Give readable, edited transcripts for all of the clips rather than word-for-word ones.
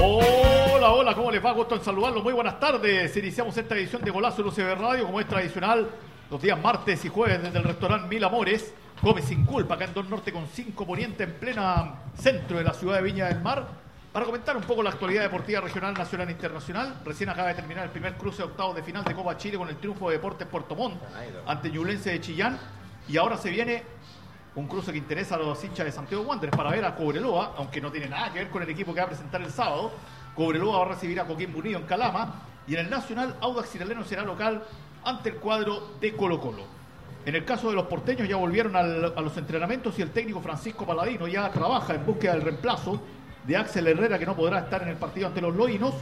Hola, hola, ¿cómo les va? Gusto en saludarlos. Muy buenas tardes. Iniciamos esta edición de Golazo en UCB Radio, como es tradicional, los días martes y jueves desde el restaurante Mil Amores. Come sin culpa, acá en Don Norte con 5 Poniente, en plena centro de la ciudad de Viña del Mar, para comentar un poco la actualidad deportiva regional, nacional e internacional. Recién acaba de terminar el primer cruce de octavos de final de Copa Chile con el triunfo de Deportes Puerto Montt ante Ñublense de Chillán. Y ahora se viene un cruce que interesa a los hinchas de Santiago Wanderers para ver a Cobreloa, aunque no tiene nada que ver con el equipo que va a presentar el sábado. Cobreloa va a recibir a Coquimbo Unido en Calama, y en el Nacional Audax Italiano será local ante el cuadro de Colo-Colo. En el caso de los porteños ya volvieron a los entrenamientos, y el técnico Francisco Paladino ya trabaja en búsqueda del reemplazo de Axel Herrera, que no podrá estar en el partido ante los loínos.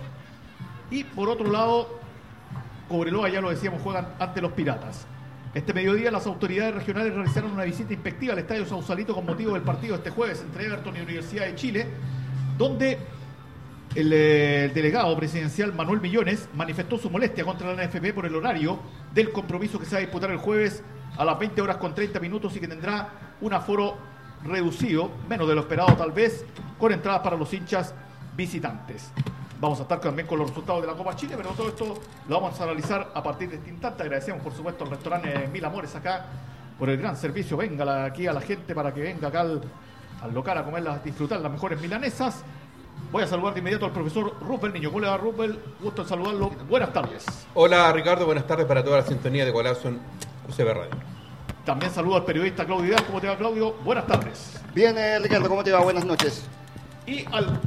Y por otro lado, Cobreloa, ya lo decíamos, juegan ante los Piratas. Este mediodía las autoridades regionales realizaron una visita inspectiva al Estadio Sausalito con motivo del partido este jueves entre Everton y Universidad de Chile, donde el delegado presidencial Manuel Millones manifestó su molestia contra la NFP por el horario del compromiso que se va a disputar el jueves a las 20 horas con 30 minutos y que tendrá un aforo reducido, menos de lo esperado tal vez, con entradas para los hinchas visitantes. Vamos a estar también con los resultados de la Copa Chile, pero todo esto lo vamos a analizar a partir de este instante. Agradecemos, por supuesto, al restaurante Mil Amores acá por el gran servicio. Venga aquí a la gente para que venga acá al local a comer, a disfrutar las mejores milanesas. Voy a saludar de inmediato al profesor Rupel Niño. ¿Cómo le va, Rupel? Gusto en saludarlo. Buenas tardes. Hola, Ricardo. Buenas tardes para toda la sintonía de Golazo en UCB Radio. También saludo al periodista Claudio Vidal. ¿Cómo te va, Claudio? Buenas tardes. Bien, Ricardo. ¿Cómo te va? Buenas noches. Y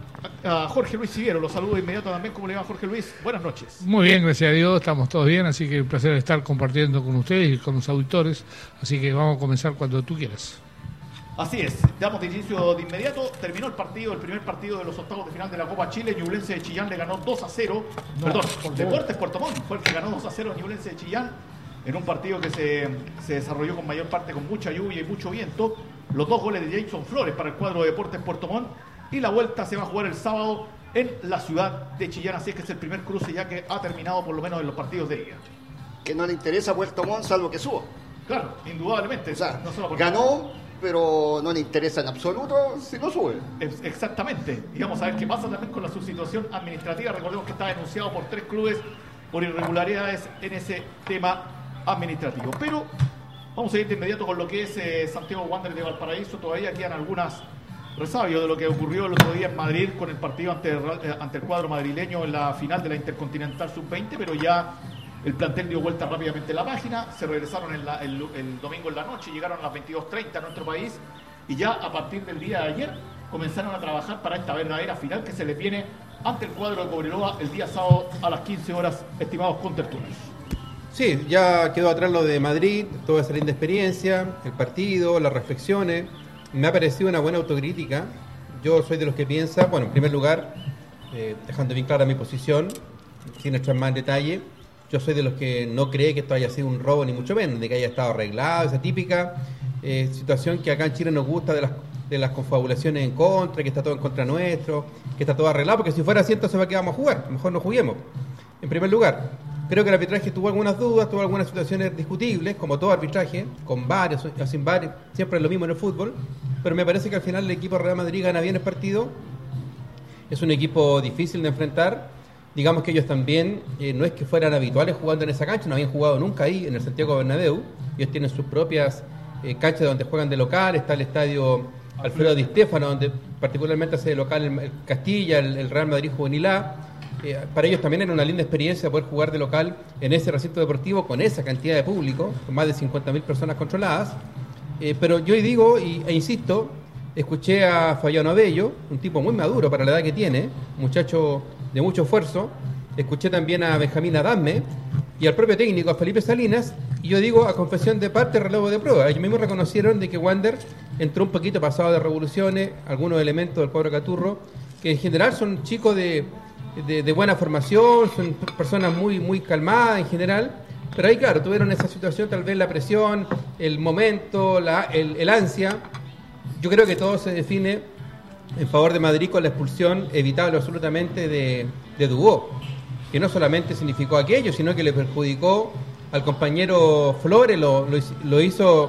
a Jorge Luis Siviero, lo saludo de inmediato también. ¿Cómo le va, Jorge Luis? Buenas noches. Muy bien, gracias a Dios, estamos todos bien, así que un placer estar compartiendo con ustedes y con los auditores, así que vamos a comenzar cuando tú quieras. Así es, damos de inicio de inmediato. Terminó el primer partido de los octavos de final de la Copa Chile. Ñublense de Chillán le ganó 2-0. Deportes Puerto Montt fue el que ganó 2-0 a Ñublense de Chillán, en un partido que se desarrolló con mayor parte con mucha lluvia y mucho viento. Los 2 goles de Jason Flores para el cuadro de Deportes Puerto Montt. Y la vuelta se va a jugar el sábado en la ciudad de Chillán, así es que es el primer cruce ya que ha terminado por lo menos en los partidos de ida. Que no le interesa a Puerto Montt salvo que suba. Claro, indudablemente. O sea, no solo porque ganó, pero no le interesa en absoluto si no sube. Exactamente. Y vamos a ver qué pasa también con la subsituación administrativa. Recordemos que está denunciado por 3 clubes por irregularidades en ese tema administrativo. Pero vamos a ir de inmediato con lo que es Santiago Wanderers de Valparaíso. Todavía quedan algunas resabio de lo que ocurrió el otro día en Madrid con el partido ante el cuadro madrileño en la final de la Intercontinental Sub-20, pero ya el plantel dio vuelta rápidamente la página. Se regresaron el domingo en la noche, llegaron a las 22:30 a nuestro país, y ya a partir del día de ayer comenzaron a trabajar para esta verdadera final que se les viene ante el cuadro de Cobreloa el día sábado a las 15 horas, estimados contertulios. Sí, ya quedó atrás lo de Madrid, toda esa linda experiencia, el partido, las reflexiones. Me ha parecido una buena autocrítica. Yo soy de los que piensa, bueno, en primer lugar, dejando bien clara mi posición, sin entrar más en detalle, yo soy de los que no cree que esto haya sido un robo, ni mucho menos, de que haya estado arreglado, esa típica situación que acá en Chile nos gusta de las confabulaciones en contra, que está todo en contra nuestro, que está todo arreglado, porque si fuera así, entonces ¿para qué vamos a jugar? Mejor no juguemos. En primer lugar, creo que el arbitraje tuvo algunas dudas, tuvo algunas situaciones discutibles, como todo arbitraje, con varios o sin varios, siempre es lo mismo en el fútbol, pero me parece que al final el equipo Real Madrid gana bien el partido. Es un equipo difícil de enfrentar. Digamos que ellos también, no es que fueran habituales jugando en esa cancha, no habían jugado nunca ahí en el Santiago Bernabéu. Ellos tienen sus propias canchas donde juegan de local. Está el estadio Alfredo Di Stéfano, donde particularmente hace de local el Castilla, el Real Madrid Juvenil A. Para ellos también era una linda experiencia poder jugar de local en ese recinto deportivo con esa cantidad de público, con más de 50.000 personas controladas. Pero yo digo e insisto, escuché a Fabiano Abello, un tipo muy maduro para la edad que tiene, muchacho de mucho esfuerzo. Escuché también a Benjamín Adame y al propio técnico, a Felipe Salinas, y yo digo, a confesión de parte, relevo de prueba. Ellos mismos reconocieron de que Wander entró un poquito pasado de revoluciones, algunos elementos del cuadro Caturro, que en general son chicos de buena formación, son personas muy, muy calmadas en general, pero ahí claro, tuvieron esa situación, tal vez la presión, el momento, el ansia. Yo creo que todo se define en favor de Madrid con la expulsión evitable absolutamente de Dubó, que no solamente significó aquello, sino que le perjudicó al compañero Flores, lo hizo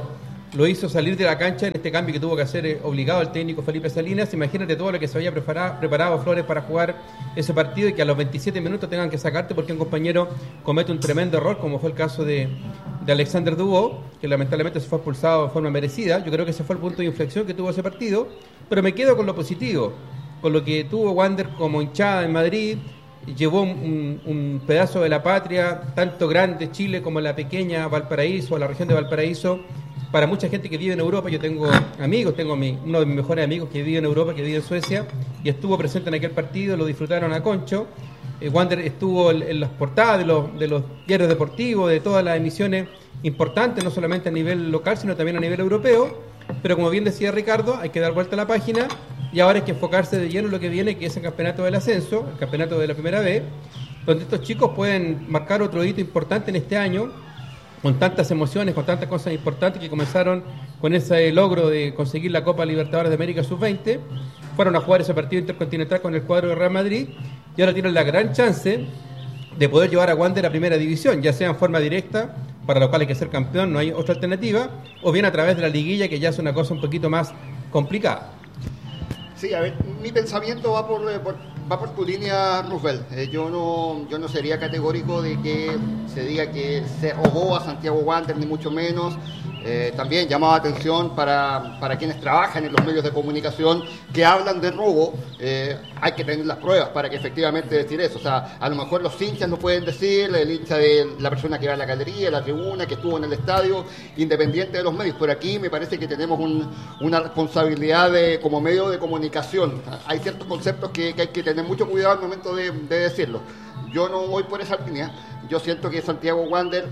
lo hizo salir de la cancha en este cambio que tuvo que hacer obligado el técnico Felipe Salinas. Imagínate todo lo que se había preparado Flores para jugar ese partido y que a los 27 minutos tengan que sacarte porque un compañero comete un tremendo error, como fue el caso de Alexander Dubó, que lamentablemente se fue expulsado de forma merecida. Yo creo que ese fue el punto de inflexión que tuvo ese partido, pero me quedo con lo positivo, con lo que tuvo Wander como hinchada en Madrid. Llevó un pedazo de la patria, tanto grande Chile como la pequeña Valparaíso, la región de Valparaíso, para mucha gente que vive en Europa. Yo tengo amigos, uno de mis mejores amigos que vive en Europa, que vive en Suecia, y estuvo presente en aquel partido, lo disfrutaron a concho. Wander estuvo en las portadas de los diarios deportivos, de todas las emisiones importantes, no solamente a nivel local, sino también a nivel europeo. Pero como bien decía Ricardo, hay que dar vuelta a la página y ahora hay que enfocarse de lleno en lo que viene, que es el campeonato del ascenso, el campeonato de la primera B, donde estos chicos pueden marcar otro hito importante en este año, con tantas emociones, con tantas cosas importantes que comenzaron con ese logro de conseguir la Copa Libertadores de América Sub-20, fueron a jugar ese partido intercontinental con el cuadro de Real Madrid y ahora tienen la gran chance de poder llevar a Wander a primera división, ya sea en forma directa, para lo cual hay que ser campeón, no hay otra alternativa, o bien a través de la liguilla, que ya es una cosa un poquito más complicada. Sí, a ver, mi pensamiento va por tu línea, Roosevelt. Yo no sería categórico de que se diga que se robó a Santiago Wander, ni mucho menos. También llamaba atención para quienes trabajan en los medios de comunicación que hablan de robo. Hay que tener las pruebas para que efectivamente decir eso. O sea, a lo mejor los hinchas no pueden decir, el hincha de la persona que va a la galería, la tribuna, que estuvo en el estadio, independiente de los medios. Por aquí me parece que tenemos una responsabilidad como medio de comunicación. Hay ciertos conceptos que hay que tener mucho cuidado al momento de decirlo. Yo no voy por esa línea. Yo siento que Santiago Wander,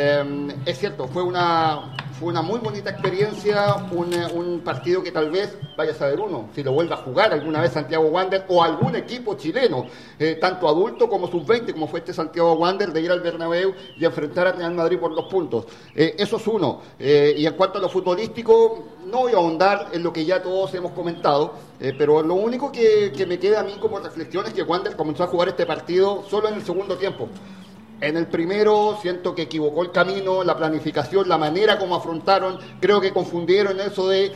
es cierto, fue una muy bonita experiencia, un partido que tal vez, vaya a saber uno, si lo vuelva a jugar alguna vez Santiago Wander o algún equipo chileno, tanto adulto como sub-20, como fue este Santiago Wander, de ir al Bernabéu y enfrentar a Real Madrid por 2 puntos. Eso es uno. Y en cuanto a lo futbolístico, no voy a ahondar en lo que ya todos hemos comentado, pero lo único que me queda a mí como reflexión es que Wander comenzó a jugar este partido solo en el segundo tiempo. En el primero siento que equivocó el camino, la planificación, la manera como afrontaron. Creo que confundieron eso de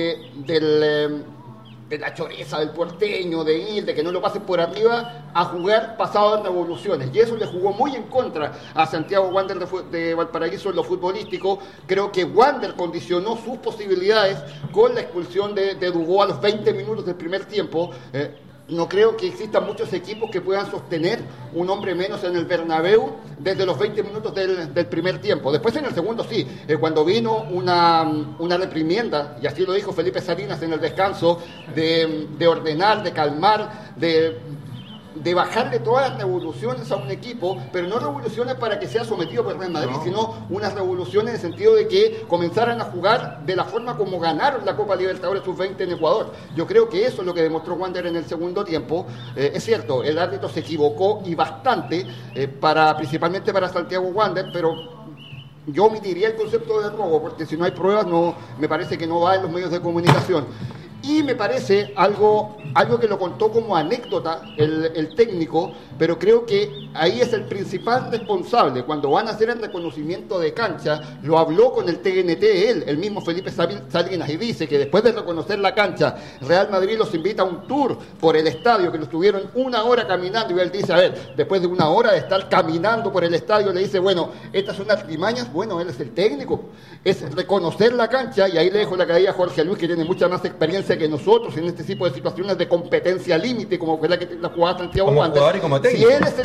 la choreza del porteño, de que no lo pasen por arriba, a jugar pasado en revoluciones. Y eso le jugó muy en contra a Santiago Wander de Valparaíso en lo futbolístico. Creo que Wander condicionó sus posibilidades con la expulsión de Dubó a los 20 minutos del primer tiempo. No creo que existan muchos equipos que puedan sostener un hombre menos en el Bernabéu desde los 20 minutos del primer tiempo. Después en el segundo sí, cuando vino una reprimienda, y así lo dijo Felipe Salinas en el descanso, de ordenar, de calmar, de bajarle todas las revoluciones a un equipo, pero no revoluciones para que sea sometido por el Real Madrid, sino unas revoluciones en el sentido de que comenzaran a jugar de la forma como ganaron la Copa Libertadores Sub-20 en Ecuador. Yo creo que eso es lo que demostró Wander en el segundo tiempo. Es cierto, el árbitro se equivocó y bastante, principalmente para Santiago Wander, pero yo omitiría el concepto de robo, porque si no hay pruebas, me parece que no va en los medios de comunicación. Y me parece algo que lo contó como anécdota el técnico, pero creo que ahí es el principal responsable. Cuando van a hacer el reconocimiento de cancha, lo habló con el TNT el mismo Felipe Salinas, y dice que después de reconocer la cancha, Real Madrid los invita a un tour por el estadio, que lo estuvieron 1 hora caminando, y él dice, a ver, después de 1 hora de estar caminando por el estadio, le dice, bueno, estas son artimañas. Bueno, él es el técnico, es reconocer la cancha, y ahí le dejo la caída a Jorge Luis, que tiene mucha más experiencia que nosotros en este tipo de situaciones de competencia límite, como fue la que la jugaba Santiago Wander. Si él es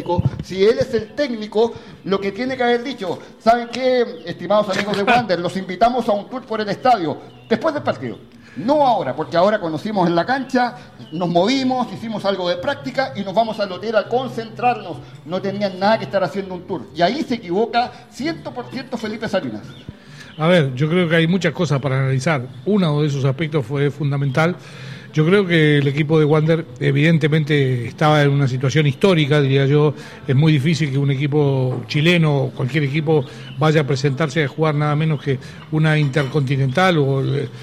el técnico, lo que tiene que haber dicho, ¿saben qué, estimados amigos de Wander? Los invitamos a un tour por el estadio después del partido. No ahora, porque ahora conocimos en la cancha, nos movimos, hicimos algo de práctica y nos vamos al hotel a concentrarnos. No tenían nada que estar haciendo un tour. Y ahí se equivoca 100% Felipe Salinas. A ver, yo creo que hay muchas cosas para analizar. Uno de esos aspectos fue fundamental. Yo creo que el equipo de Wander evidentemente estaba en una situación histórica, diría yo. Es muy difícil que un equipo chileno o cualquier equipo vaya a presentarse a jugar nada menos que una Intercontinental o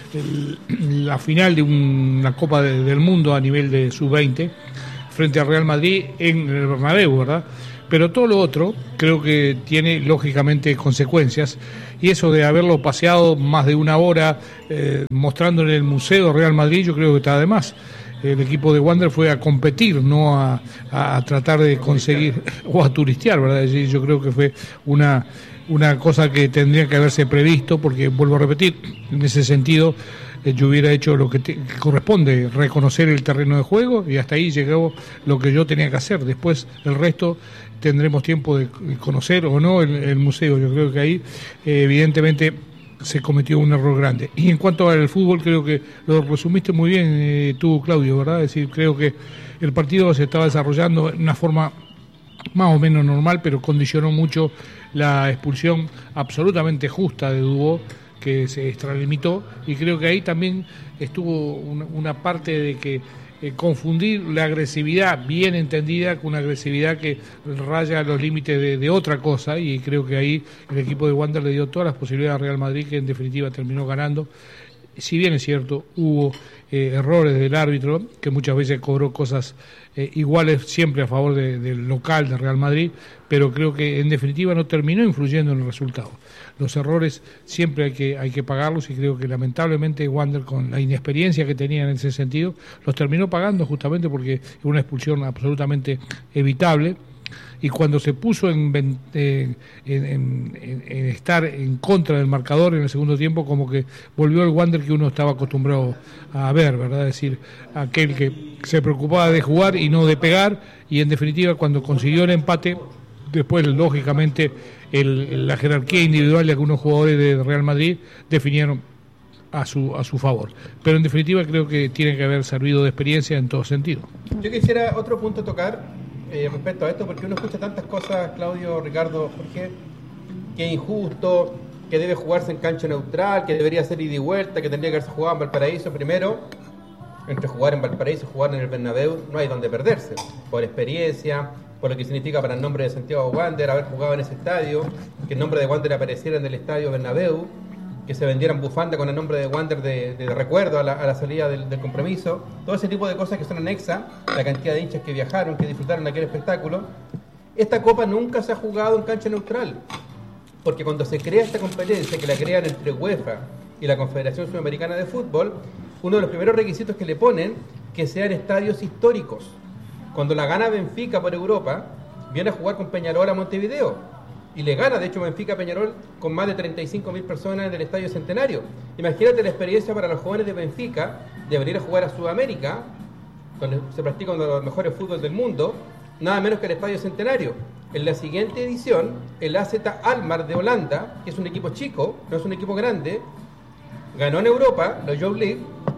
la final de una Copa del Mundo a nivel de sub-20 frente al Real Madrid en el Bernabéu, ¿verdad? Pero todo lo otro creo que tiene lógicamente consecuencias, y eso de haberlo paseado más de una hora mostrando en el Museo Real Madrid, yo creo que está de más. El equipo de Wander fue a competir, no a tratar de conseguir o a turistear, ¿verdad? Es decir, yo creo que fue una cosa que tendría que haberse previsto, porque vuelvo a repetir, en ese sentido yo hubiera hecho lo que corresponde, reconocer el terreno de juego, y hasta ahí llegó lo que yo tenía que hacer. Después el resto tendremos tiempo de conocer o no el museo. Yo creo que ahí evidentemente se cometió un error grande. Y en cuanto al fútbol, creo que lo resumiste muy bien tú, Claudio, ¿verdad? Es decir, creo que el partido se estaba desarrollando en una forma más o menos normal, pero condicionó mucho la expulsión absolutamente justa de Dubó, que se extralimitó, y creo que ahí también estuvo una parte de que confundir la agresividad bien entendida con una agresividad que raya los límites de otra cosa, y creo que ahí el equipo de Wander le dio todas las posibilidades a Real Madrid, que en definitiva terminó ganando. Si bien es cierto, hubo errores del árbitro, que muchas veces cobró cosas iguales siempre a favor del local de Real Madrid, pero creo que en definitiva no terminó influyendo en el resultado. Los errores siempre hay que pagarlos, y creo que lamentablemente Wander, con la inexperiencia que tenía en ese sentido, los terminó pagando, justamente porque es una expulsión absolutamente evitable. Y cuando se puso en estar en contra del marcador en el segundo tiempo, como que volvió el Wander que uno estaba acostumbrado a ver, ¿verdad? Es decir, aquel que se preocupaba de jugar y no de pegar, y en definitiva cuando consiguió el empate, después lógicamente la jerarquía individual de algunos jugadores de Real Madrid definieron a su favor. Pero en definitiva creo que tiene que haber servido de experiencia en todo sentido. Yo quisiera otro punto tocar respecto a esto, porque uno escucha tantas cosas, Claudio, Ricardo, Jorge, que es injusto, que debe jugarse en cancha neutral, que debería ser ida y vuelta, que tendría que haberse jugado en Valparaíso. Primero, entre jugar en Valparaíso y jugar en el Bernabéu no hay donde perderse, por experiencia, por lo que significa para el nombre de Santiago Wander haber jugado en ese estadio, que el nombre de Wander apareciera en el estadio Bernabéu, que se vendieran bufandas con el nombre de Wander de recuerdo a la salida del compromiso. Todo ese tipo de cosas que son anexas, la cantidad de hinchas que viajaron, que disfrutaron de aquel espectáculo. Esta Copa nunca se ha jugado en cancha neutral, porque cuando se crea esta competencia, que la crean entre UEFA y la Confederación Sudamericana de Fútbol, uno de los primeros requisitos que le ponen, que sean estadios históricos. Cuando la gana Benfica por Europa, viene a jugar con Peñarol a Montevideo, y le gana, de hecho, Benfica a Peñarol con más de 35.000 personas en el Estadio Centenario. Imagínate la experiencia para los jóvenes de Benfica de venir a jugar a Sudamérica, donde se practica uno de los mejores fútbol del mundo, nada menos que el Estadio Centenario. En la siguiente edición, el AZ Alkmaar de Holanda, que es un equipo chico, no es un equipo grande, ganó en Europa la Youth League,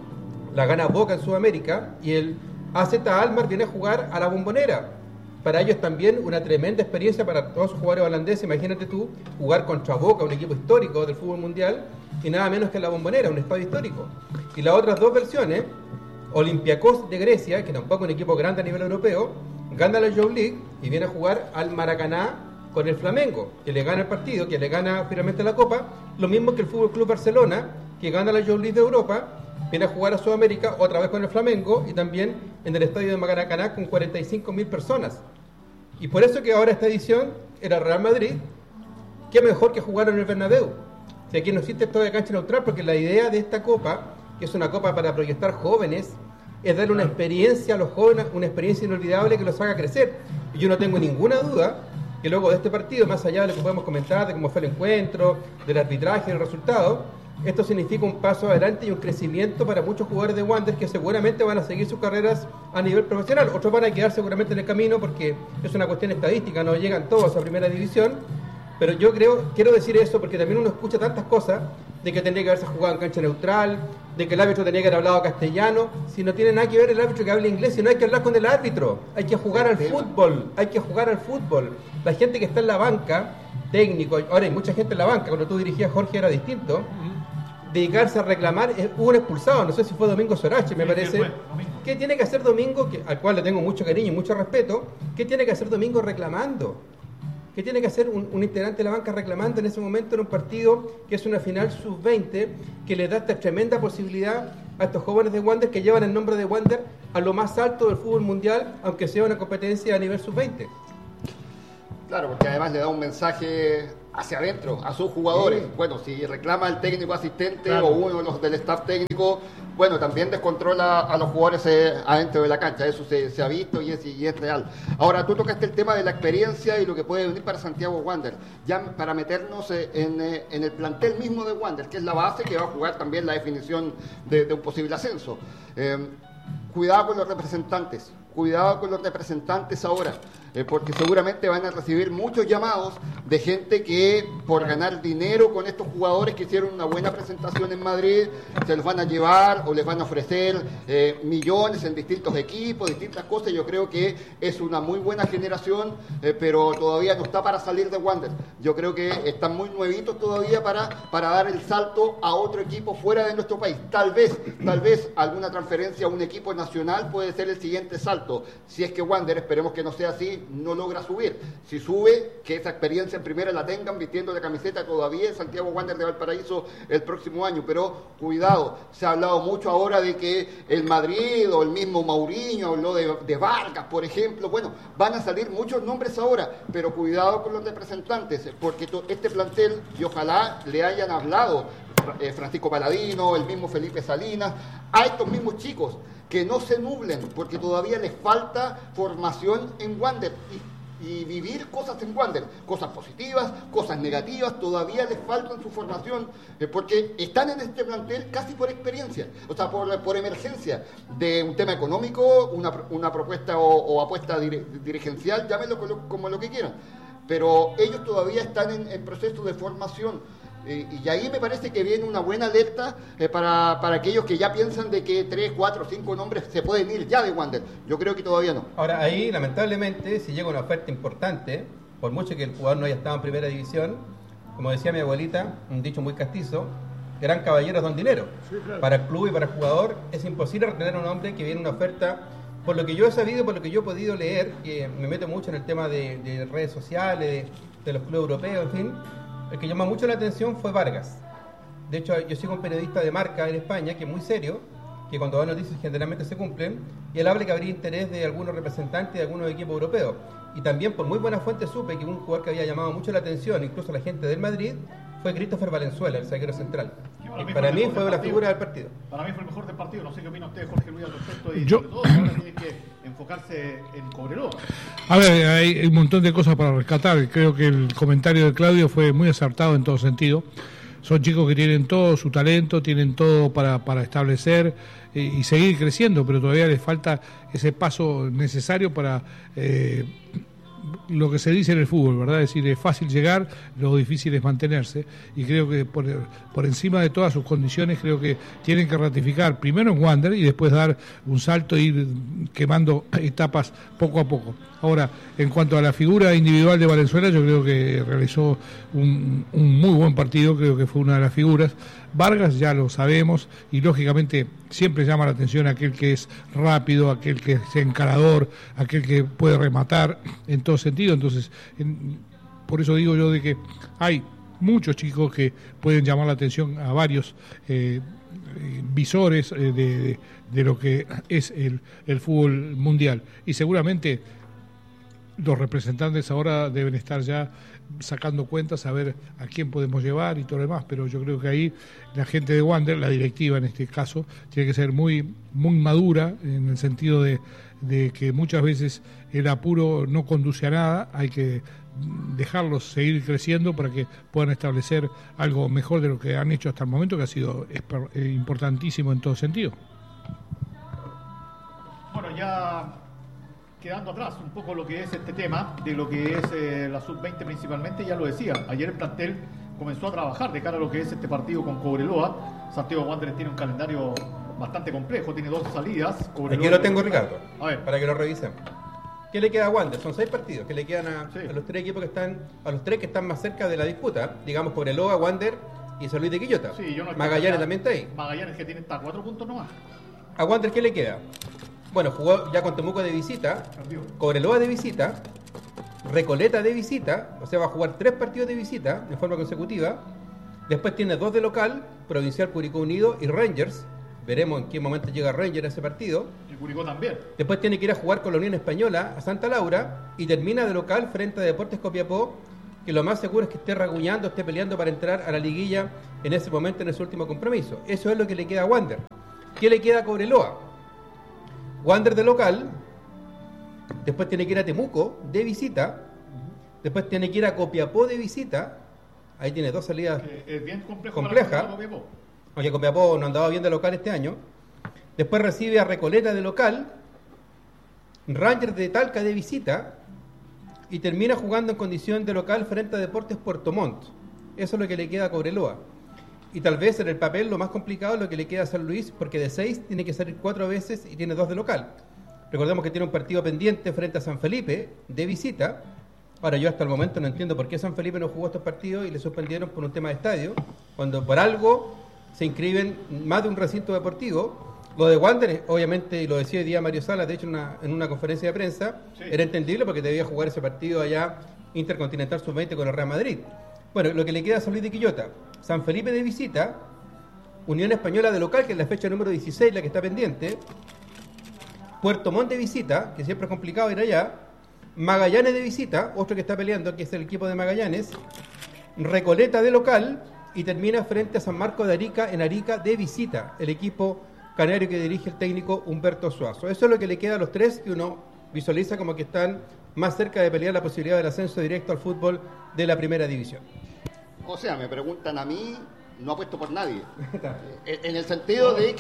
la gana Boca en Sudamérica, y el AZ Alkmaar viene a jugar a la Bombonera. Para ellos también una tremenda experiencia para todos los jugadores holandeses. Imagínate tú jugar contra Boca, un equipo histórico del fútbol mundial, y nada menos que la Bombonera, un estadio histórico. Y las otras dos versiones, Olympiacos de Grecia, que tampoco es un equipo grande a nivel europeo, gana la Youth League y viene a jugar al Maracaná con el Flamengo, que le gana el partido, que le gana finalmente la Copa. Lo mismo que el Fútbol Club Barcelona, que gana la Youth League de Europa, viene a jugar a Sudamérica otra vez con el Flamengo, y también en el estadio de Maracaná con 45.000 personas. Y por eso que ahora esta edición era Real Madrid, qué mejor que jugar en el Bernabéu. Si aquí no existe esto de cancha neutral, porque la idea de esta Copa, que es una Copa para proyectar jóvenes, es darle una experiencia a los jóvenes, una experiencia inolvidable que los haga crecer. Y yo no tengo ninguna duda que luego de este partido, más allá de lo que podemos comentar, de cómo fue el encuentro, del arbitraje, del resultado, esto significa un paso adelante y un crecimiento para muchos jugadores de Wander, que seguramente van a seguir sus carreras a nivel profesional. Otros van a quedar seguramente en el camino, porque es una cuestión estadística, no llegan todos a primera división. Pero yo quiero decir eso porque también uno escucha tantas cosas de que tendría que haberse jugado en cancha neutral, de que el árbitro tenía que haber hablado castellano. Si no tiene nada que ver el árbitro que hable inglés, si no hay que hablar con el árbitro, hay que jugar al fútbol, hay que jugar al fútbol. La gente que está en la banca, técnico, ahora hay mucha gente en la banca, cuando tú dirigías, Jorge, era distinto. Dedicarse a reclamar, hubo un expulsado, no sé si fue Domingo Sorache, me parece. ¿Qué tiene que hacer Domingo, al cual le tengo mucho cariño y mucho respeto? ¿Qué tiene que hacer Domingo reclamando? ¿Qué tiene que hacer un integrante de la banca reclamando en ese momento en un partido que es una final sub-20, que le da esta tremenda posibilidad a estos jóvenes de Wander que llevan el nombre de Wander a lo más alto del fútbol mundial, aunque sea una competencia a nivel sub-20? Claro, porque además le da un mensaje hacia adentro, a sus jugadores. Sí. Bueno, si reclama el técnico asistente o uno de los del staff técnico, bueno, también descontrola a los jugadores adentro de la cancha. Eso se ha visto y es real. Ahora, tú tocaste el tema de la experiencia y lo que puede venir para Santiago Wander. Ya para meternos en el plantel mismo de Wander, que es la base que va a jugar también la definición de un posible ascenso. Cuidado con los representantes. Cuidado con los representantes ahora, porque seguramente van a recibir muchos llamados de gente que por ganar dinero con estos jugadores que hicieron una buena presentación en Madrid, se los van a llevar o les van a ofrecer millones en distintos equipos, distintas cosas. Yo creo que es una muy buena generación, pero todavía no está para salir de Wander. Yo creo que están muy nuevitos todavía para dar el salto a otro equipo fuera de nuestro país. Tal vez alguna transferencia a un equipo nacional puede ser el siguiente salto. Si es que Wander, esperemos que no sea así, no logra subir. Si sube, que esa experiencia en primera la tengan vistiendo la camiseta todavía en Santiago Wander de Valparaíso el próximo año. Pero cuidado, se ha hablado mucho ahora de que el Madrid o el mismo Mourinho habló de Vargas, por ejemplo. Bueno, van a salir muchos nombres ahora, pero cuidado con los representantes, porque este plantel, y ojalá le hayan hablado Francisco Paladino, el mismo Felipe Salinas, a estos mismos chicos, que no se nublen, porque todavía les falta formación en Wander y vivir cosas en Wander, cosas positivas, cosas negativas, todavía les faltan su formación, porque están en este plantel casi por experiencia, o sea, por emergencia, de un tema económico, una propuesta o apuesta dirigencial, llámenlo como lo que quieran, pero ellos todavía están en proceso de formación. Y ahí me parece que viene una buena alerta para aquellos que ya piensan de que 3, 4, 5 nombres se pueden ir ya de Wander. Yo creo que todavía no. Ahora, ahí lamentablemente, si llega una oferta importante, por mucho que el jugador no haya estado en primera división, como decía mi abuelita, un dicho muy castizo, gran caballero don dinero. Sí, claro. Para el club y para el jugador es imposible retener a un hombre que viene una oferta. Por lo que yo he sabido, por lo que yo he podido leer, que me meto mucho en el tema de redes sociales, de los clubes europeos, en fin. El que llama mucho la atención fue Vargas. De hecho, yo sigo un periodista de Marca en España, que es muy serio, que cuando da noticias generalmente se cumplen, y él habla que habría interés de algunos representantes de algunos equipos europeos. Y también por muy buena fuente supe que un jugador que había llamado mucho la atención, incluso a la gente del Madrid, fue Christopher Valenzuela, el zaguero central. Para mí fue la figura del partido. Para mí fue el mejor del partido. No sé qué opina usted, Jorge Luis, al respecto. Y sobre todo, ahora tiene que enfocarse en Cobreloa. A ver, hay un montón de cosas para rescatar. Creo que el comentario de Claudio fue muy acertado en todo sentido. Son chicos que tienen todo su talento, tienen todo para establecer y seguir creciendo, pero todavía les falta ese paso necesario para... lo que se dice en el fútbol, ¿verdad? Es decir, es fácil llegar, lo difícil es mantenerse, y creo que por encima de todas sus condiciones, creo que tienen que ratificar primero en Wander y después dar un salto e ir quemando etapas poco a poco. Ahora, en cuanto a la figura individual de Valenzuela, yo creo que realizó un muy buen partido, creo que fue una de las figuras. Vargas ya lo sabemos y lógicamente siempre llama la atención aquel que es rápido, aquel que es encarador, aquel que puede rematar en todo sentido. Entonces, por eso digo yo de que hay muchos chicos que pueden llamar la atención a varios visores de lo que es el fútbol mundial. Y seguramente los representantes ahora deben estar ya sacando cuentas a ver a quién podemos llevar y todo lo demás, pero yo creo que ahí la gente de Wander, la directiva en este caso, tiene que ser muy madura en el sentido de que muchas veces el apuro no conduce a nada, hay que dejarlos seguir creciendo para que puedan establecer algo mejor de lo que han hecho hasta el momento, que ha sido importantísimo en todo sentido. Bueno, ya quedando atrás un poco lo que es este tema, de lo que es la sub-20 principalmente, ya lo decía, ayer el plantel comenzó a trabajar de cara a lo que es este partido con Cobreloa. Santiago Wanderers tiene un calendario bastante complejo, tiene 2 salidas. Cobreloa, aquí lo tengo, Ricardo, a ver, para que lo revisen. ¿Qué le queda a Wander? Son 6 partidos que le quedan a los 3 equipos que están, a los 3 que están más cerca de la disputa, digamos Cobreloa, Wander y San Luis de Quillota. Sí, Magallanes también está ahí. Magallanes que tiene hasta 4 puntos nomás. ¿A Wander qué le queda? Bueno, jugó ya con Temuco de visita, Cobreloa de visita, Recoleta de visita, o sea, va a jugar 3 partidos de visita de forma consecutiva. Después tiene 2 de local, Provincial, Curicó Unido y Rangers. Veremos en qué momento llega Rangers a ese partido. Curicó también. Después tiene que ir a jugar con la Unión Española a Santa Laura y termina de local frente a Deportes Copiapó, que lo más seguro es que esté raguñando, esté peleando para entrar a la liguilla en ese momento, en ese último compromiso. Eso es lo que le queda a Wander. ¿Qué le queda a Cobreloa? Wander de local, después tiene que ir a Temuco de visita, después tiene que ir a Copiapó de visita. Ahí tiene dos salidas Es bien complejo complejas, para Copiapó. aunque Copiapó no andaba bien de local este año. Después recibe a Recoleta de local, Rangers de Talca de visita y termina jugando en condición de local frente a Deportes Puerto Montt. Eso es lo que le queda a Cobreloa. Y tal vez en el papel lo más complicado es lo que le queda a San Luis, porque de 6 tiene que salir 4 veces y tiene 2 de local. Recordemos que tiene un partido pendiente frente a San Felipe de visita. Ahora, yo hasta el momento no entiendo por qué San Felipe no jugó estos partidos y le suspendieron por un tema de estadio, cuando por algo se inscriben más de un recinto deportivo. Lo de Wander, obviamente, y lo decía hoy día Mario Salas, de hecho en una conferencia de prensa, Sí. era entendible porque debía jugar ese partido allá Intercontinental Sub-20 con el Real Madrid. Bueno, lo que le queda a San Luis de Quillota, San Felipe de visita, Unión Española de local, que es la fecha número 16, la que está pendiente, Puerto Montt de visita, que siempre es complicado ir allá, Magallanes de visita, otro que está peleando, que es el equipo de Magallanes, Recoleta de local, y termina frente a San Marcos de Arica, en Arica de visita, el equipo canario que dirige el técnico Humberto Suazo. Eso es lo que le queda a los tres, que uno visualiza como que están más cerca de pelear la posibilidad del ascenso directo al fútbol de la primera división. O sea, me preguntan a mí, no apuesto por nadie. En el sentido de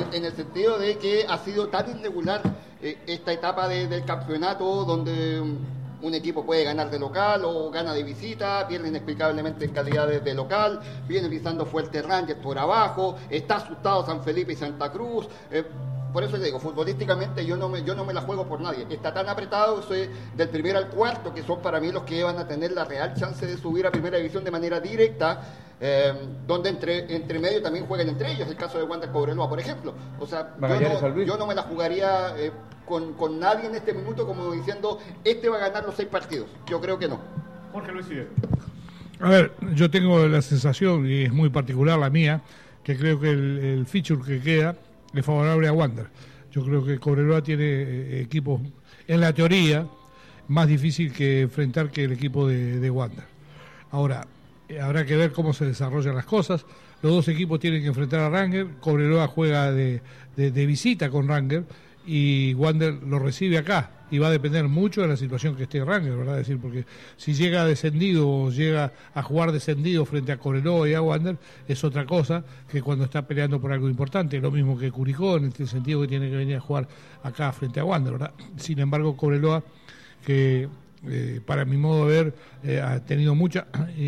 que ha sido tan irregular esta etapa del campeonato, donde un equipo puede ganar de local o gana de visita, pierde inexplicablemente en calidad de local, viene pisando fuerte Rangers por abajo, está asustado San Felipe y Santa Cruz. Por eso le digo, futbolísticamente yo no me la juego por nadie. Está tan apretado del primer al cuarto, que son para mí los que van a tener la real chance de subir a primera división de manera directa, donde entre medio también juegan entre ellos, el caso de Wander Cobreloa, por ejemplo. O sea, yo no me la jugaría con nadie en este minuto como diciendo, este va a ganar los 6 partidos. Yo creo que no. Jorge Luis Fidel. A ver, yo tengo la sensación, y es muy particular la mía, que creo que el feature que queda es favorable a Wander. Yo creo que Cobreloa tiene equipos, en la teoría, más difícil que enfrentar que el equipo de Wander. Ahora, habrá que ver cómo se desarrollan las cosas. Los dos equipos tienen que enfrentar a Rangers. Cobreloa juega de visita con Rangers y Wander lo recibe acá. Y va a depender mucho de la situación que esté Rangers, ¿verdad? Es decir, porque si llega descendido o llega a jugar descendido frente a Cobreloa y a Wander, es otra cosa que cuando está peleando por algo importante. Lo mismo que Curicó, en el sentido que tiene que venir a jugar acá frente a Wander, ¿verdad? Sin embargo, Cobreloa, que para mi modo de ver, ha tenido muchos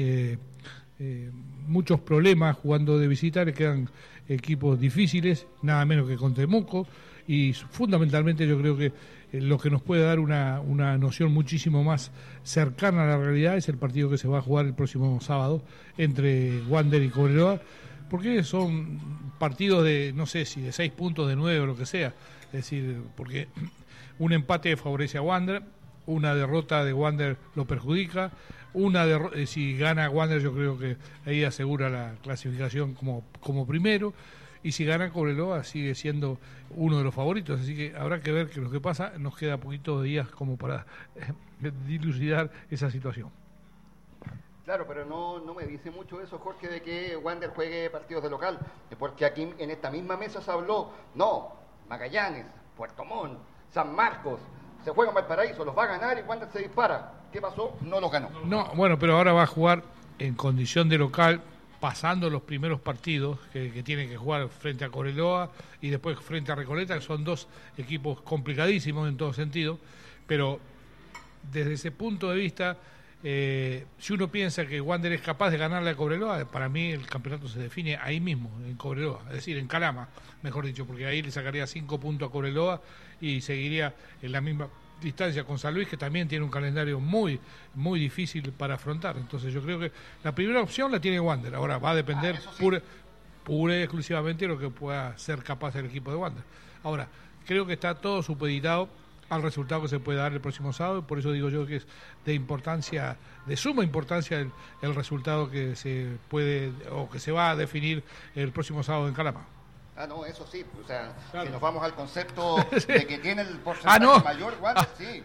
problemas jugando de visita, le quedan equipos difíciles, nada menos que con Temuco, y fundamentalmente yo creo que lo que nos puede dar una noción muchísimo más cercana a la realidad es el partido que se va a jugar el próximo sábado entre Wander y Cobreloa, porque son partidos de, no sé si de 6 puntos, de 9 o lo que sea, es decir, porque un empate favorece a Wander, una derrota de Wander lo perjudica, si gana Wander yo creo que ahí asegura la clasificación como primero, y si gana Cobreloa sigue siendo uno de los favoritos, así que habrá que ver qué es lo que pasa. Nos queda poquitos días como para dilucidar esa situación. Claro, pero no me dice mucho eso, Jorge, de que Wander juegue partidos de local, porque aquí en esta misma mesa se habló, Magallanes, Puerto Montt, San Marcos, se juega en Valparaíso, los va a ganar y Wander se dispara. ¿Qué pasó? No los ganó. No, bueno, pero ahora va a jugar en condición de local, pasando los primeros partidos que tiene que jugar frente a Cobreloa y después frente a Recoleta, que son dos equipos complicadísimos en todo sentido, pero desde ese punto de vista, si uno piensa que Wander es capaz de ganarle a Cobreloa, para mí el campeonato se define ahí mismo, en Cobreloa, es decir, en Calama, mejor dicho, porque ahí le sacaría 5 puntos a Cobreloa y seguiría en la misma distancia con San Luis, que también tiene un calendario muy muy difícil para afrontar. Entonces yo creo que la primera opción la tiene Wander. Ahora va a depender pura y exclusivamente de lo que pueda ser capaz el equipo de Wander. Ahora, creo que está todo supeditado al resultado que se puede dar el próximo sábado, y por eso digo yo que es de suma importancia el resultado que se puede o que se va a definir el próximo sábado en Calama. No, eso sí, o sea, claro. Si nos vamos al concepto de que tiene el porcentaje mayor, sí.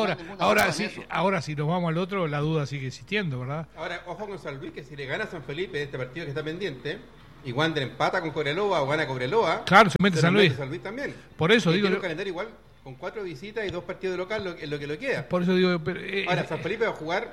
Ahora si nos vamos al otro, la duda sigue existiendo, ¿verdad? Ahora, ojo con San Luis, que si le gana a San Felipe este partido que está pendiente, y Wander empata con Cobreloa o gana Cobreloa, claro, se mete San Luis. San Luis también. Por eso digo, tiene un calendario igual, con 4 visitas y 2 partidos de local, en lo que lo queda. Por eso digo, ahora, San Felipe va a jugar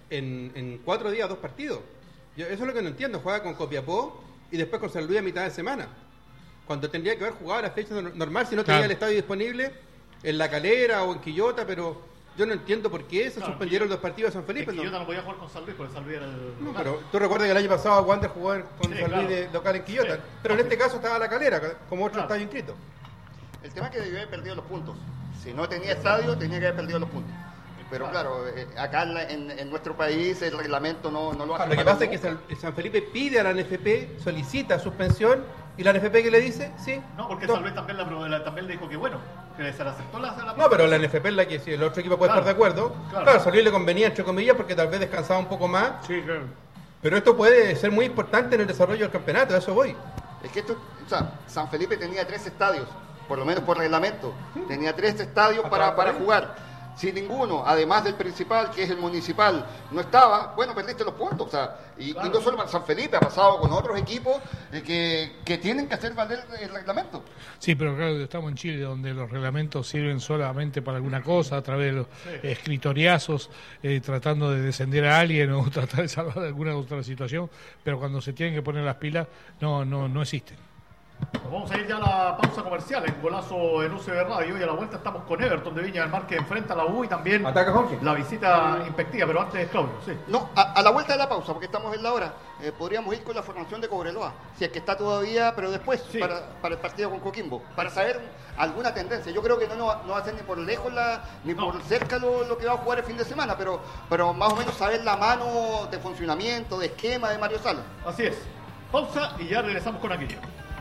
en 4 días 2 partidos. Eso es lo que no entiendo, juega con Copiapó y después con San Luis a mitad de semana. Cuando tendría que haber jugado a la fecha normal si no tenía el estadio disponible en La Calera o en Quillota, pero yo no entiendo por qué se suspendieron los partidos de San Felipe. Quillota no podía jugar con San Luis porque San Luis era el... No, pero tú recuerdas que el año pasado Wander jugó con San Luis de local en Quillota, pero en este caso estaba La Calera, como otro estadio inscrito. El tema es que debió haber perdido los puntos. Si no tenía estadio, tenía que haber perdido los puntos. Pero claro, acá en nuestro país el reglamento no lo hace. Lo que pasa es que San Felipe pide a la NFP, solicita suspensión, y la NFP ¿qué le dice? Sí. No, porque San Luis también le dijo que bueno, que se la aceptó la No, pero la NFP es la que si el otro equipo puede estar de acuerdo. Claro, San Luis le convenía, entre comillas, porque tal vez descansaba un poco más. Sí, claro. Pero esto puede ser muy importante en el desarrollo del campeonato, a eso voy. Es que San Felipe tenía 3 estadios, por lo menos por reglamento. Tenía 3 estadios para jugar. Si ninguno, además del principal, que es el municipal, no estaba, bueno, perdiste los puntos. O sea, y no solo para San Felipe, ha pasado con otros equipos que tienen que hacer valer el reglamento. Sí, pero claro, estamos en Chile, donde los reglamentos sirven solamente para alguna cosa, a través de los escritoriazos, tratando de descender a alguien o tratar de salvar alguna otra situación, pero cuando se tienen que poner las pilas, no existen. Nos vamos a ir ya a la pausa comercial en Golazo en UCB Radio y a la vuelta estamos con Everton de Viña del Mar que enfrenta a la U y también la visita inspectiva, pero antes Claudio, sí. No, a la vuelta de la pausa, porque estamos en la hora, podríamos ir con la formación de Cobreloa, si es que está todavía, pero después, para el partido con Coquimbo, para saber alguna tendencia. Yo creo que no va a ser ni por lejos ni por cerca lo que va a jugar el fin de semana, pero más o menos saber la mano de funcionamiento, de esquema de Mario Salas. Así es. Pausa y ya regresamos con Aquilino.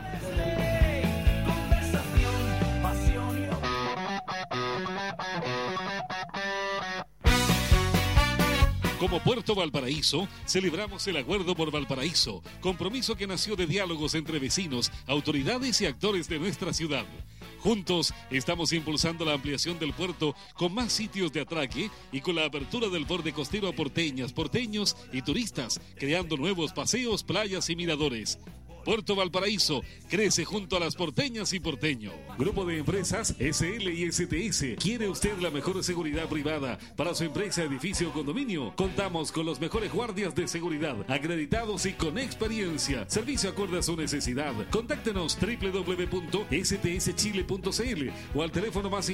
Como Puerto Valparaíso, celebramos el Acuerdo por Valparaíso, compromiso que nació de diálogos entre vecinos, autoridades y actores de nuestra ciudad. Juntos estamos impulsando la ampliación del puerto con más sitios de atraque y con la apertura del borde costero a porteñas, porteños y turistas, creando nuevos paseos, playas y miradores. Puerto Valparaíso crece junto a las porteñas y porteños. Grupo de empresas SL y STS. ¿Quiere usted la mejor seguridad privada para su empresa, edificio o condominio? Contamos con los mejores guardias de seguridad, acreditados y con experiencia. Servicio acorde a su necesidad. Contáctenos www.stschile.cl o al teléfono más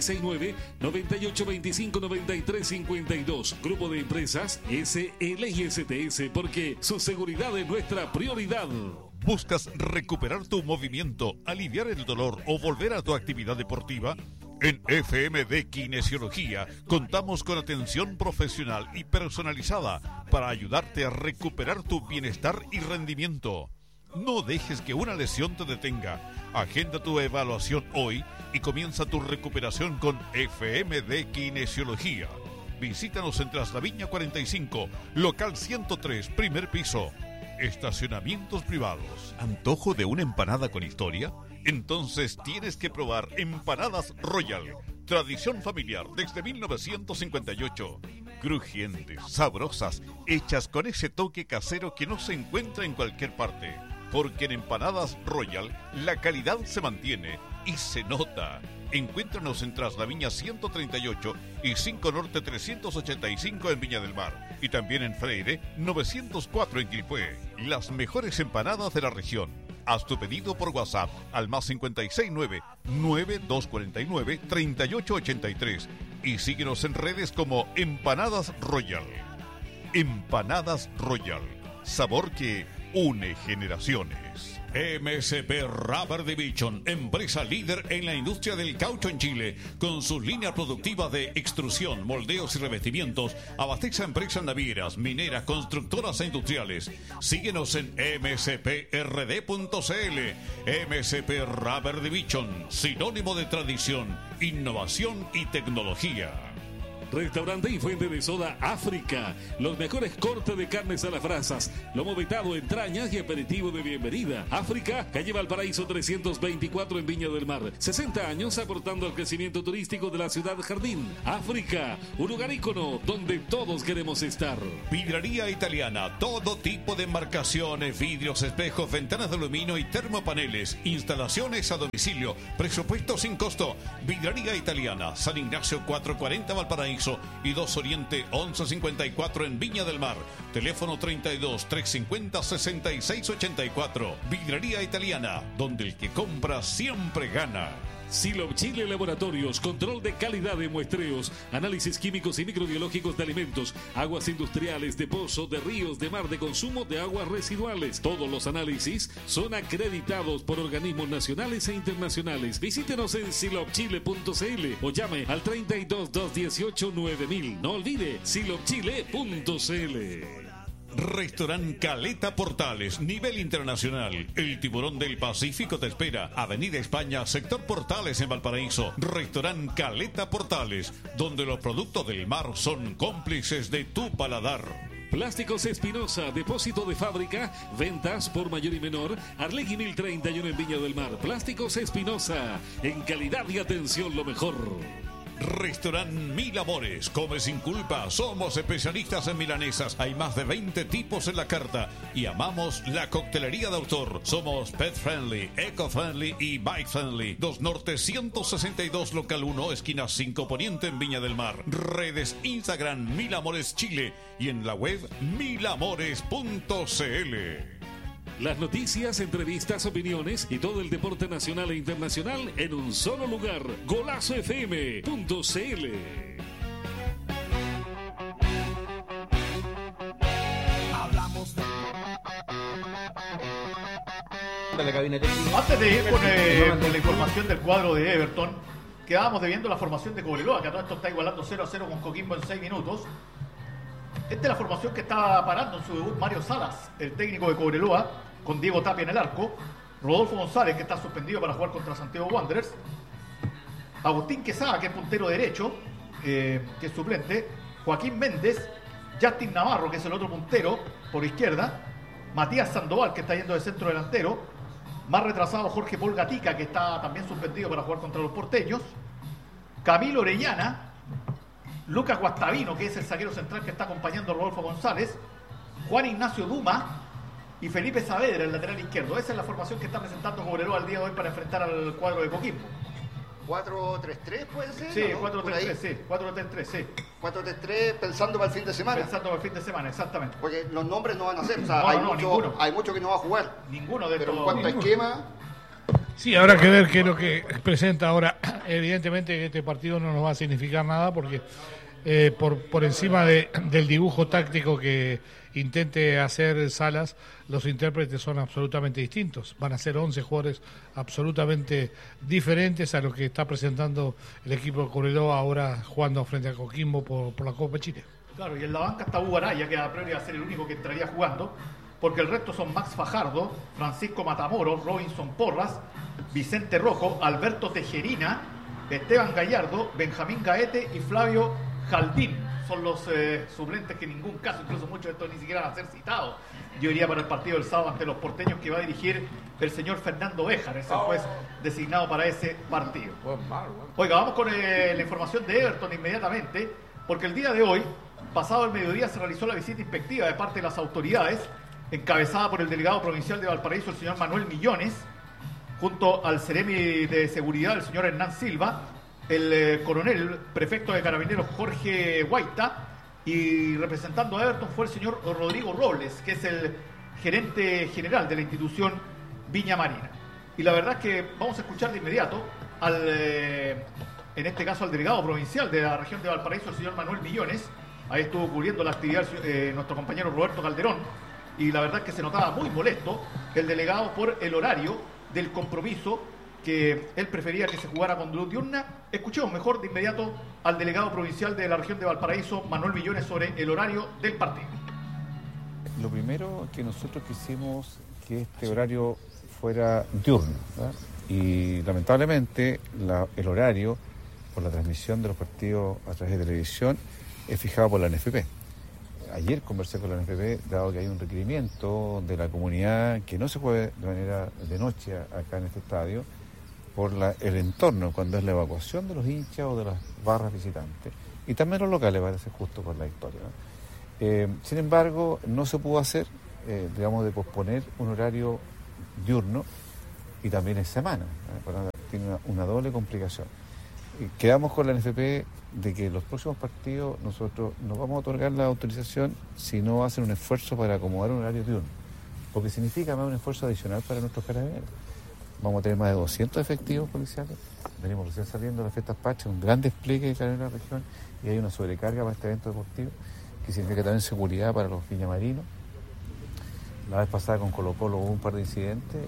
569-9825-9352. Grupo de empresas SL y STS, porque su seguridad es nuestra prioridad. ¿Buscas recuperar tu movimiento, aliviar el dolor o volver a tu actividad deportiva? En FMD Kinesiología contamos con atención profesional y personalizada para ayudarte a recuperar tu bienestar y rendimiento. No dejes que una lesión te detenga. Agenda tu evaluación hoy y comienza tu recuperación con FMD Kinesiología. Visítanos en Traslaviña 45, local 103, primer piso. Estacionamientos privados. ¿Antojo de una empanada con historia? Entonces tienes que probar Empanadas Royal. Tradición familiar desde 1958. Crujientes, sabrosas, hechas con ese toque casero que no se encuentra en cualquier parte. Porque en Empanadas Royal la calidad se mantiene y se nota. Encuéntranos en Traslaviña 138 y 5 Norte 385 en Viña del Mar. Y también en Freire 904 en Quilpué. Las mejores empanadas de la región. Haz tu pedido por WhatsApp al más 569-9249-3883 y síguenos en redes como Empanadas Royal. Empanadas Royal. Sabor que une generaciones. MSP Rubber Division, empresa líder en la industria del caucho en Chile, con sus líneas productivas de extrusión, moldeos y revestimientos, abastece a empresas navieras, mineras, constructoras e industriales. Síguenos en msprd.cl. MSP Rubber Division, sinónimo de tradición, innovación y tecnología. Restaurante y fuente de soda África. Los mejores cortes de carnes a las brasas, lomo vetado, entrañas y aperitivo de bienvenida. África, calle Valparaíso 324 en Viña del Mar. 60 años aportando al crecimiento turístico de la ciudad jardín. África, un lugar ícono donde todos queremos estar. Vidraría Italiana, todo tipo de embarcaciones, vidrios, espejos, ventanas de aluminio y termopaneles. Instalaciones a domicilio, presupuesto sin costo. Vidraría Italiana, San Ignacio 440 Valparaíso y 2 Oriente 1154 en Viña del Mar. Teléfono 32 350 6684. Vidraría Italiana, donde el que compra siempre gana. Silop Chile Laboratorios, control de calidad de muestreos, análisis químicos y microbiológicos de alimentos, aguas industriales, de pozo, de ríos, de mar, de consumo de aguas residuales. Todos los análisis son acreditados por organismos nacionales e internacionales. Visítenos en silopchile.cl o llame al 32 218 9000. No olvide silopchile.cl. Restaurant Caleta Portales, nivel internacional. El tiburón del Pacífico te espera. Avenida España, sector Portales en Valparaíso. Restaurant Caleta Portales, donde los productos del mar son cómplices de tu paladar. Plásticos Espinosa, depósito de fábrica, ventas por mayor y menor. Arlegui 1031 en Viña del Mar. Plásticos Espinosa, en calidad y atención lo mejor. Restaurant Mil Amores, come sin culpa, somos especialistas en milanesas, hay más de 20 tipos en la carta y amamos la coctelería de autor. Somos pet friendly, eco friendly y bike friendly. 2 Norte 162 local 1, esquina 5 Poniente en Viña del Mar. Redes Instagram Mil Amores Chile y en la web milamores.cl. Las noticias, entrevistas, opiniones y todo el deporte nacional e internacional en un solo lugar. GolazoFM.cl. Hablamos de... Antes de ir con la información del cuadro de Everton, quedábamos debiendo la formación de Cobreloa, que a todo esto está igualando 0-0 con Coquimbo en 6 minutos. Esta es la formación que está parando en su debut Mario Salas, el técnico de Cobreloa, con Diego Tapia en el arco, Rodolfo González, que está suspendido para jugar contra Santiago Wanderers, Agustín Quesada, que es puntero derecho, que es suplente, Joaquín Méndez, Justin Navarro, que es el otro puntero por izquierda, Matías Sandoval, que está yendo de centro delantero, más retrasado Jorge Paul Gatica, que está también suspendido para jugar contra los porteños, Camilo Orellana, Lucas Guastavino, que es el zaguero central que está acompañando a Rodolfo González, Juan Ignacio Duma y Felipe Saavedra, el lateral izquierdo. Esa es la formación que está presentando Cobreloa al día de hoy para enfrentar al cuadro de Coquimbo. 4-3-3 puede ser. Sí, ¿no? 4-3-3, sí. 4-3-3, sí. 4-3-3 pensando para el fin de semana. Pensando para el fin de semana, exactamente. Porque los nombres no van a ser. O sea, ninguno. Hay mucho que no va a jugar. Ninguno de Pero estos. en cuanto a esquema. Sí, habrá que ver qué es lo que presenta ahora. Evidentemente este partido no nos va a significar nada porque por encima del dibujo táctico que intente hacer Salas, los intérpretes son absolutamente distintos. Van a ser 11 jugadores absolutamente diferentes a lo que está presentando el equipo de Cobreloa ahora jugando frente a Coquimbo por la Copa de Chile. Claro, y en la banca está Hugo Araya, que a priori va a ser el único que entraría jugando, porque el resto son Max Fajardo, Francisco Matamoros, Robinson Porras, Vicente Rojo, Alberto Tejerina, Esteban Gallardo, Benjamín Gaete y Flavio Jaldín. Son los suplentes que en ningún caso, incluso muchos de estos ni siquiera van a ser citados. Yo iría para el partido del sábado ante los porteños que va a dirigir el señor Fernando Béjar, es el juez designado para ese partido. Oiga, vamos con la información de Everton inmediatamente, porque el día de hoy, pasado el mediodía, se realizó la visita inspectiva de parte de las autoridades, encabezada por el delegado provincial de Valparaíso, el señor Manuel Millones, junto al seremi de seguridad, el señor Hernán Silva, el coronel, prefecto de Carabineros Jorge Guaita, y representando a Everton fue el señor Rodrigo Robles, que es el gerente general de la institución Viña Marina. Y la verdad es que vamos a escuchar de inmediato en este caso al delegado provincial de la región de Valparaíso, el señor Manuel Millones. Ahí estuvo cubriendo la actividad nuestro compañero Roberto Calderón, y la verdad es que se notaba muy molesto el delegado por el horario del compromiso, que él prefería que se jugara con luz diurna. Escuchemos mejor de inmediato al delegado provincial de la región de Valparaíso, Manuel Millones, sobre el horario del partido. Lo primero que nosotros quisimos que este horario fuera diurno, ¿verdad? Y lamentablemente el horario por la transmisión de los partidos a través de televisión es fijado por la NFP. Ayer conversé con la NFP, dado que hay un requerimiento de la comunidad que no se juegue de manera de noche acá en este estadio, por el entorno, cuando es la evacuación de los hinchas o de las barras visitantes, y también los locales, parece justo por la historia, ¿no? Sin embargo, no se pudo hacer, digamos, de posponer un horario diurno y también en semana, tiene una doble complicación. Quedamos con la NFP de que los próximos partidos nosotros nos vamos a otorgar la autorización si no hacen un esfuerzo para acomodar un horario diurno, porque significa más un esfuerzo adicional para nuestros carabineros. Vamos a tener más de 200 efectivos policiales, venimos recién saliendo de las fiestas patrias, un gran despliegue de carabineros en la región, y hay una sobrecarga para este evento deportivo, que significa también seguridad para los viñamarinos. La vez pasada con Colo-Colo hubo un par de incidentes,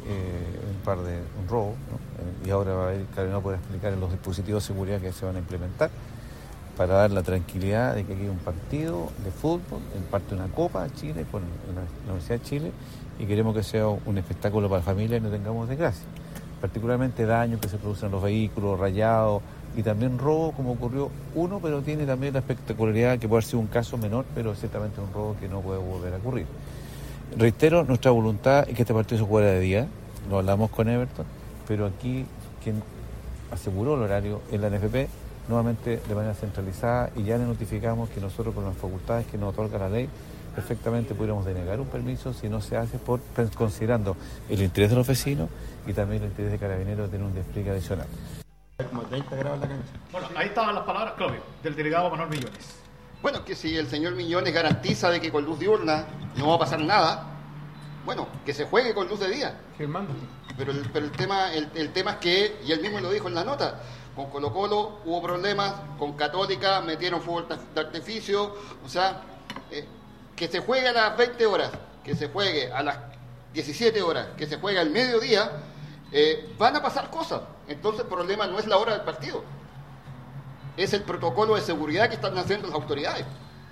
un robo, ¿no? Y ahora el carabinero puede explicar los dispositivos de seguridad que se van a implementar para dar la tranquilidad de que aquí hay un partido de fútbol, en parte una Copa de Chile con la Universidad de Chile, y queremos que sea un espectáculo para la familia y no tengamos desgracia. Particularmente daños que se producen en los vehículos, rayados, y también robo, como ocurrió uno, pero tiene también la espectacularidad que puede haber sido un caso menor, pero ciertamente un robo que no puede volver a ocurrir. Reitero, nuestra voluntad es que este partido se jugara de día, lo hablamos con Everton, pero aquí quien aseguró el horario es la NFP, nuevamente de manera centralizada, y ya le notificamos que nosotros con las facultades que nos otorga la ley, perfectamente pudiéramos denegar un permiso si no se hace considerando el interés de los vecinos y también el interés de Carabineros de tener un despliegue adicional. Como 30 grados en la cancha. Bueno, ahí estaban las palabras, Claudio, del delegado Manuel Millones. Bueno, que si el señor Millones garantiza de que con luz diurna no va a pasar nada, bueno, que se juegue con luz de día. Pero el tema es que, y él mismo lo dijo en la nota, con Colo-Colo hubo problemas, con Católica metieron fuegos de artificio, o sea, que se juegue a las 20 horas, que se juegue a las 17 horas, que se juegue al mediodía, van a pasar cosas. Entonces el problema no es la hora del partido, es el protocolo de seguridad que están haciendo las autoridades.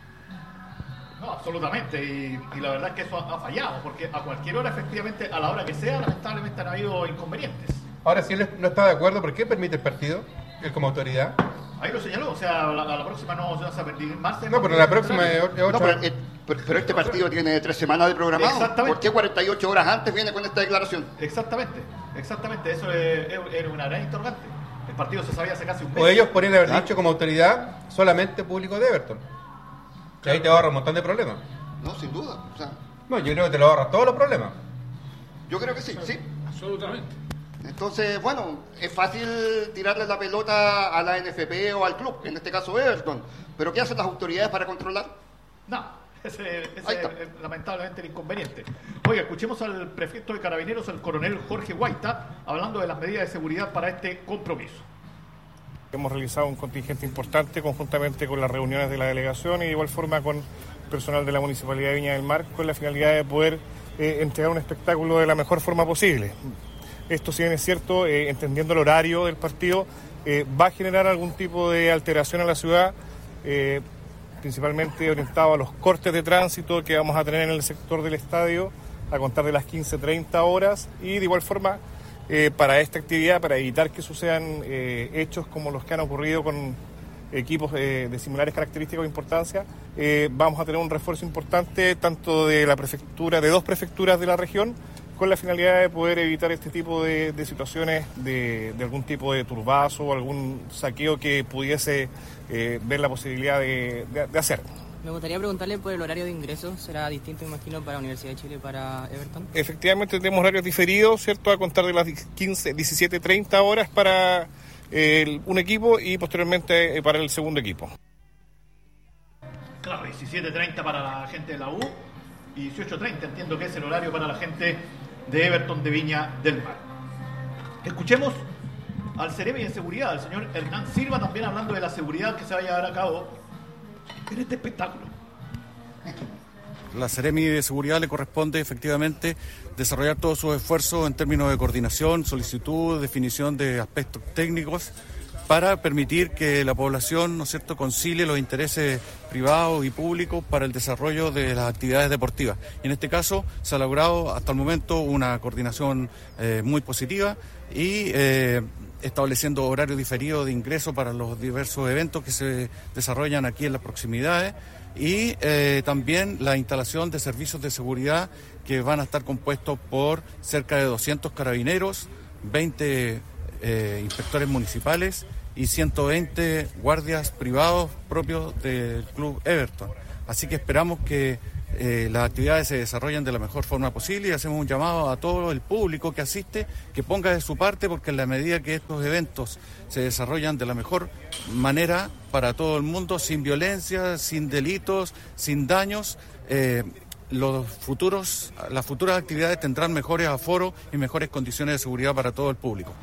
No, absolutamente, y la verdad es que eso ha fallado, porque a cualquier hora, efectivamente, a la hora que sea, lamentablemente han habido inconvenientes. Ahora, si él no está de acuerdo, ¿por qué permite el partido? Él como autoridad. Ahí lo señaló, o sea, a la próxima no se va a perder más. No, pero la próxima es otra. No, pero este partido tiene 3 semanas de programado. Exactamente. ¿Por qué 48 horas antes viene con esta declaración? Exactamente, eso era una gran interrogante. El partido se sabía hace casi un mes. O ellos podrían haber dicho como autoridad solamente público de Everton. Que ahí te ahorra un montón de problemas. No, sin duda. O sea, No, yo creo que te lo ahorras todos los problemas. yo creo que sí, sí. Absolutamente. Entonces, bueno, es fácil tirarle la pelota a la NFP o al club, en este caso Everton. Pero ¿qué hacen las autoridades para controlar? No, ese Ahí está. es lamentablemente el inconveniente. Oiga, escuchemos al prefecto de Carabineros, el coronel Jorge Guaita, hablando de las medidas de seguridad para este compromiso. Hemos realizado un contingente importante conjuntamente con las reuniones de la delegación y de igual forma con personal de la Municipalidad de Viña del Mar, con la finalidad de poder entregar un espectáculo de la mejor forma posible. Esto, si bien es cierto, entendiendo el horario del partido, va a generar algún tipo de alteración en la ciudad, principalmente orientado a los cortes de tránsito que vamos a tener en el sector del estadio a contar de las 15:30 horas, y de igual forma para esta actividad, para evitar que sucedan hechos como los que han ocurrido con equipos de similares características o importancia, vamos a tener un refuerzo importante tanto de la prefectura, de 2 prefecturas de la región, con la finalidad de poder evitar este tipo de situaciones de algún tipo de turbazo o algún saqueo que pudiese ver la posibilidad de hacer. Me gustaría preguntarle por el horario de ingreso. ¿Será distinto, me imagino, para la Universidad de Chile y para Everton? Efectivamente tenemos horarios diferidos, ¿cierto? A contar de las 17:30 horas para un equipo y posteriormente para el segundo equipo. Claro, 17:30 para la gente de la U y 18:30 entiendo que es el horario para la gente de Everton de Viña del Mar. Escuchemos al Ceremi de Seguridad, el señor Hernán Silva, también hablando de la seguridad que se va a llevar a cabo en este espectáculo. La Seremi de Seguridad le corresponde efectivamente desarrollar todos sus esfuerzos en términos de coordinación, solicitud, definición de aspectos técnicos para permitir que la población, ¿no es cierto?, concilie los intereses privados y públicos para el desarrollo de las actividades deportivas. Y en este caso se ha logrado hasta el momento una coordinación muy positiva y estableciendo horarios diferidos de ingreso para los diversos eventos que se desarrollan aquí en las proximidades y también la instalación de servicios de seguridad que van a estar compuestos por cerca de 200 carabineros, 20 inspectores municipales y 120 guardias privados propios del Club Everton. Así que esperamos que las actividades se desarrollen de la mejor forma posible y hacemos un llamado a todo el público que asiste, que ponga de su parte, porque en la medida que estos eventos se desarrollan de la mejor manera para todo el mundo, sin violencia, sin delitos, sin daños, las futuras actividades tendrán mejores aforos y mejores condiciones de seguridad para todo el público.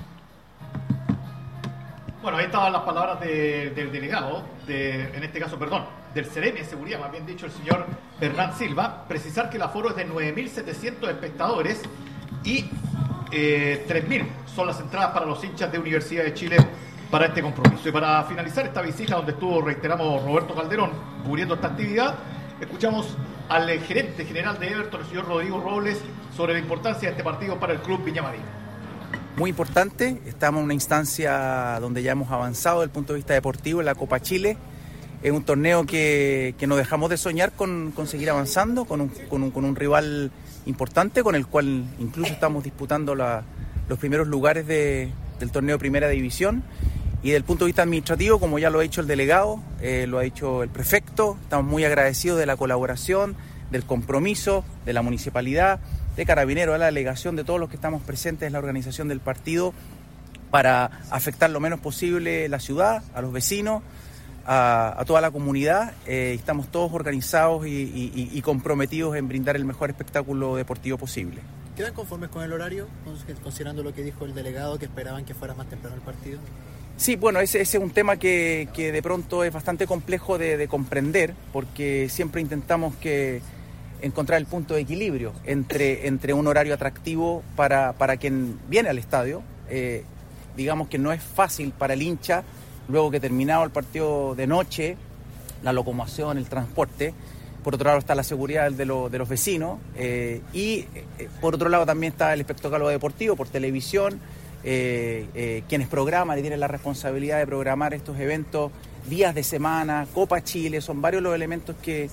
Bueno, ahí estaban las palabras del delegado, en este caso, del Ceremi de Seguridad, más bien dicho, el señor Hernán Silva. Precisar que el aforo es de 9.700 espectadores y 3.000 son las entradas para los hinchas de Universidad de Chile para este compromiso. Y para finalizar esta visita, donde estuvo, reiteramos, Roberto Calderón cubriendo esta actividad, escuchamos al gerente general de Everton, el señor Rodrigo Robles, sobre la importancia de este partido para el Club Viña Marín. Muy importante, estamos en una instancia donde ya hemos avanzado desde el punto de vista deportivo en la Copa Chile. Es un torneo que no dejamos de soñar con seguir avanzando, con un rival importante, con el cual incluso estamos disputando los primeros lugares del torneo de Primera División. Y desde el punto de vista administrativo, como ya lo ha dicho el delegado, lo ha dicho el prefecto, estamos muy agradecidos de la colaboración, del compromiso de la municipalidad, de Carabineros, de la delegación, de todos los que estamos presentes en la organización del partido para afectar lo menos posible la ciudad, a los vecinos, a toda la comunidad. Estamos todos organizados y comprometidos en brindar el mejor espectáculo deportivo posible. ¿Quedan conformes con el horario, considerando lo que dijo el delegado, que esperaban que fuera más temprano el partido? Sí, bueno, ese es un tema que de pronto es bastante complejo de comprender, porque siempre intentamos encontrar el punto de equilibrio entre un horario atractivo para quien viene al estadio. Digamos que no es fácil para el hincha, luego que terminado el partido de noche, la locomoción, el transporte. Por otro lado está la seguridad de los vecinos y por otro lado también está el espectáculo deportivo por televisión, quienes programan y tienen la responsabilidad de programar estos eventos, días de semana, Copa Chile, son varios los elementos que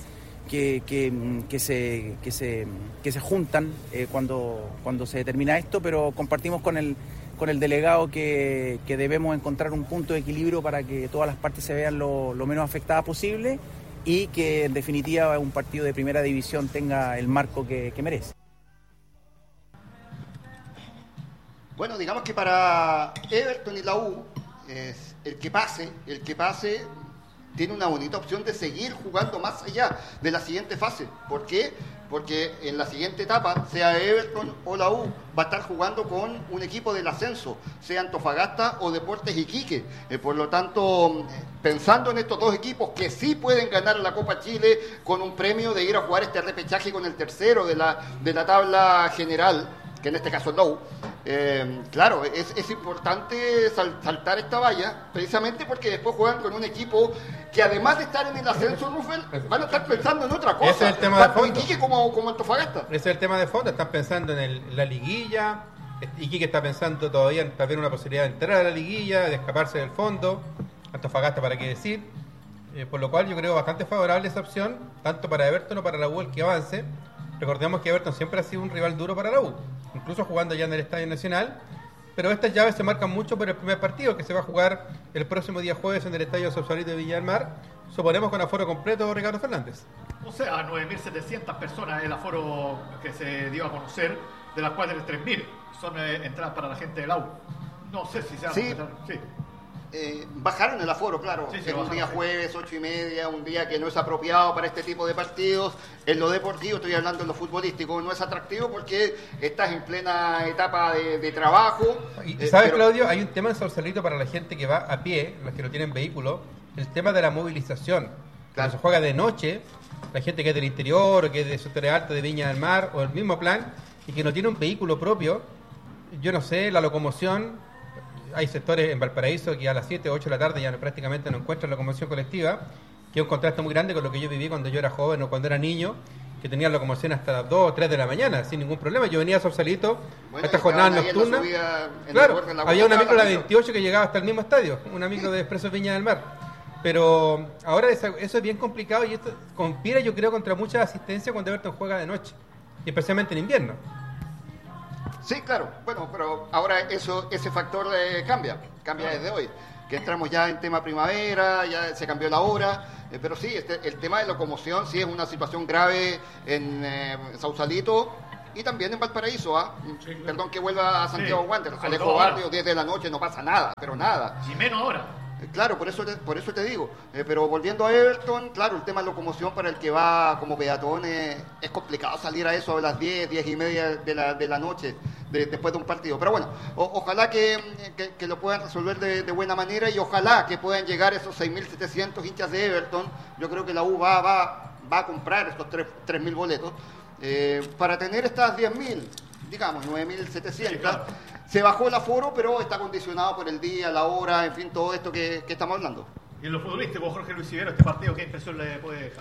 se juntan cuando se determina esto, pero compartimos con el delegado que debemos encontrar un punto de equilibrio para que todas las partes se vean lo menos afectadas posible y que en definitiva un partido de Primera División tenga el marco que merece. Bueno, digamos que para Everton y la U, el que pase tiene una bonita opción de seguir jugando más allá de la siguiente fase. ¿Por qué? Porque en la siguiente etapa, sea Everton o la U, va a estar jugando con un equipo del ascenso, sea Antofagasta o Deportes Iquique. Por lo tanto, pensando en estos dos equipos que sí pueden ganar la Copa Chile con un premio de ir a jugar este repechaje con el tercero de la tabla general, que en este caso es la U, claro, es importante saltar esta valla, precisamente porque después juegan con un equipo que además de estar en el ascenso, Rufel, van a estar pensando en otra cosa. Ese es el tema de fondo. Iquique como Antofagasta. Ese es el tema de fondo, están pensando en la liguilla. Iquique está pensando todavía en haber una posibilidad de entrar a la liguilla, de escaparse del fondo. Antofagasta, para qué decir. Por lo cual yo creo bastante favorable esa opción, tanto para Everton o para la U el que avance. Recordemos que Everton siempre ha sido un rival duro para la U, incluso jugando ya en el Estadio Nacional, pero estas llaves se marcan mucho por el primer partido que se va a jugar el próximo día jueves en el Estadio Sausalito de Viña del Mar, suponemos con aforo completo, Ricardo Fernández. O sea, 9.700 personas el aforo que se dio a conocer, de las cuales 3.000 son entradas para la gente de la U. No sé si se sí. Bajaron el aforo, claro. Sí, es un día jueves, 8:30, un día que no es apropiado para este tipo de partidos. En lo deportivo, estoy hablando en lo futbolístico, no es atractivo porque estás en plena etapa de trabajo. Y ¿sabes, Claudio? Hay un tema en Sausalito para la gente que va a pie, los que no tienen vehículo, el tema de la movilización. Claro. Cuando se juega de noche, la gente que es del interior o que es de sectores altos de Viña del Mar o el mismo plan y que no tiene un vehículo propio, yo no sé, la locomoción. Hay sectores en Valparaíso que a las 7 o 8 de la tarde ya prácticamente no encuentran locomoción colectiva, que es un contraste muy grande con lo que yo viví cuando yo era joven o cuando era niño, que tenían locomoción hasta las 2 o 3 de la mañana, sin ningún problema. Yo venía a Sausalito a estas jornadas nocturnas. Claro, había una micro de la 28 que llegaba hasta el mismo estadio, una micro de Expreso Viña del Mar. Pero ahora eso es bien complicado y esto conspira, yo creo, contra mucha asistencia cuando Everton juega de noche, y especialmente en invierno. Sí, claro. Bueno, pero ahora ese factor cambia desde hoy. Que entramos ya en tema primavera, ya se cambió la hora, pero sí, el tema de locomoción sí es una situación grave en Sausalito y también en Valparaíso. Sí, claro. Perdón que vuelva a Santiago Wanderers, Alejo Barrio, 10 de la noche no pasa nada, pero nada. Y menos ahora. Claro, por eso te digo. Pero volviendo a Everton, claro, el tema de locomoción para el que va como peatón es complicado salir a eso a las 10 y media de la noche después de un partido. Pero bueno, ojalá que lo puedan resolver de buena manera y ojalá que puedan llegar esos 6.700 hinchas de Everton. Yo creo que la U va a comprar estos 3.000 boletos para tener estas 10.000, digamos, 9.700. Sí, claro. Se bajó el aforo, pero está condicionado por el día, la hora, en fin, todo esto que estamos hablando. Y en lo futbolístico, Jorge Luis Ibero, este partido, ¿qué impresión le puede dejar?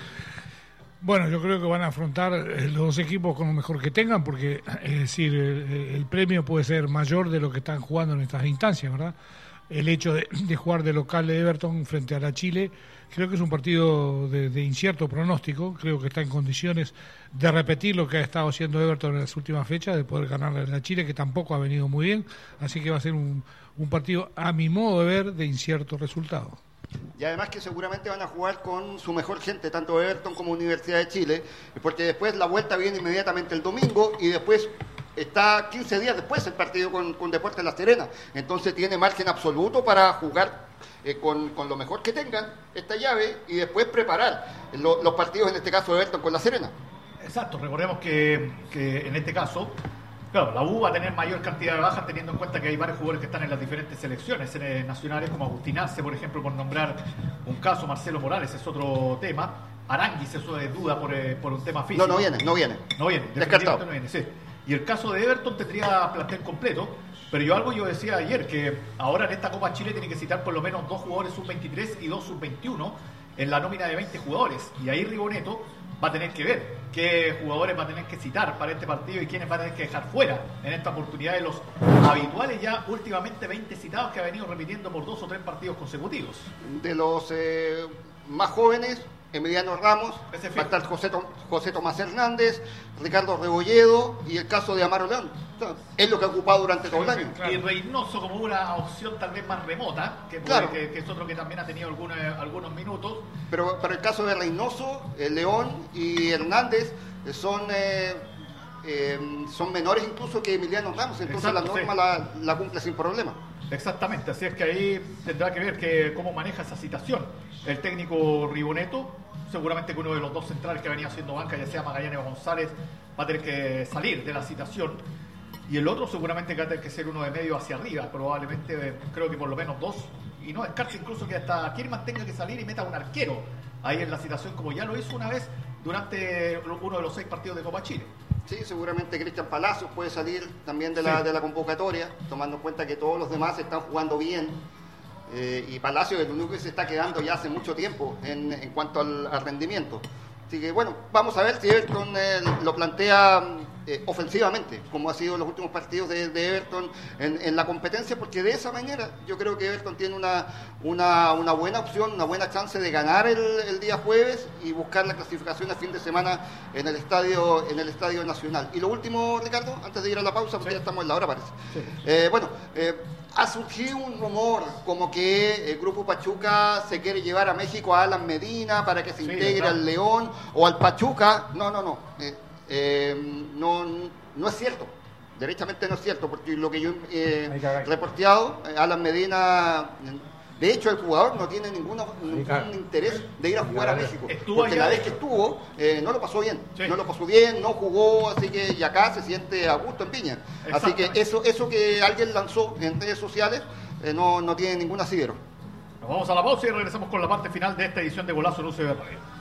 Bueno, yo creo que van a afrontar los dos equipos con lo mejor que tengan, porque es decir, el premio puede ser mayor de lo que están jugando en estas instancias, ¿verdad? El hecho de jugar de local de Everton frente a la Chile, creo que es un partido de incierto pronóstico. Creo que está en condiciones de repetir lo que ha estado haciendo Everton en las últimas fechas, de poder ganarle a la Chile, que tampoco ha venido muy bien. Así que va a ser un partido, a mi modo de ver, de incierto resultado. Y además que seguramente van a jugar con su mejor gente, tanto Everton como Universidad de Chile, porque después la vuelta viene inmediatamente el domingo y después está 15 días después el partido con Deportes La Serena. Entonces tiene margen absoluto para jugar con lo mejor que tengan esta llave y después preparar los partidos, en este caso de Everton con La Serena. Exacto, recordemos que en este caso, claro, la U va a tener mayor cantidad de bajas teniendo en cuenta que hay varios jugadores que están en las diferentes selecciones nacionales, como Agustín Arce, por ejemplo, por nombrar un caso. Marcelo Morales es otro tema. Aranguis, eso es duda por un tema físico. No viene. Descartado. No viene, sí. Y el caso de Everton tendría plantel completo, pero yo decía ayer que ahora en esta Copa Chile tiene que citar por lo menos 2 jugadores sub-23 y 2 sub-21 en la nómina de 20 jugadores. Y ahí Rigoneto va a tener que ver qué jugadores va a tener que citar para este partido y quiénes va a tener que dejar fuera en esta oportunidad de los habituales ya últimamente 20 citados que ha venido repitiendo por 2 o 3 partidos consecutivos. De los más jóvenes, Emiliano Ramos, va a estar José Tomás Hernández, Ricardo Rebolledo y el caso de Amaro León. Es lo que ha ocupado durante todo el año. Claro. Y Reynoso como una opción tal vez más remota, que es otro que también ha tenido algunos minutos. Pero para el caso de Reynoso, León y Hernández son menores incluso que Emiliano Ramos, entonces la norma la cumple sin problema. Exactamente, así es que ahí tendrá que ver cómo maneja esa citación el técnico Rigoneto. Seguramente que uno de los 2 centrales que venía haciendo banca, ya sea Magallanes o González, va a tener que salir de la citación. Y el otro seguramente que va a tener que ser uno de medio hacia arriba, probablemente creo que por lo menos 2. Y no descarte incluso que hasta Kierman tenga que salir y meta un arquero ahí en la citación, como ya lo hizo una vez durante uno de los 6 partidos de Copa Chile. Sí, seguramente Cristian Palacios puede salir también de la convocatoria, tomando en cuenta que todos los demás están jugando bien. Y Palacios es el único que se está quedando ya hace mucho tiempo en cuanto al rendimiento. Así que bueno, vamos a ver si Everton lo plantea ofensivamente, como ha sido los últimos partidos de Everton en la competencia, porque de esa manera yo creo que Everton tiene una buena opción, una buena chance de ganar el día jueves y buscar la clasificación a fin de semana en el Estadio Nacional. Y lo último, Ricardo, antes de ir a la pausa, porque ya estamos en la hora, parece. Sí. Ha surgido un rumor como que el Grupo Pachuca se quiere llevar a México a Alan Medina para que se integre al León o al Pachuca. No. No es cierto. Derechamente no es cierto, porque lo que yo he reporteado, Alan Medina, de hecho el jugador no tiene ningún interés de ir a jugar a México, porque la vez que estuvo no lo pasó bien, no jugó, así que y acá se siente a gusto en Viña. Así que eso que alguien lanzó en redes sociales no tiene ningún asidero. Nos vamos a la pausa y regresamos con la parte final de esta edición de Golazo en UCB Radio.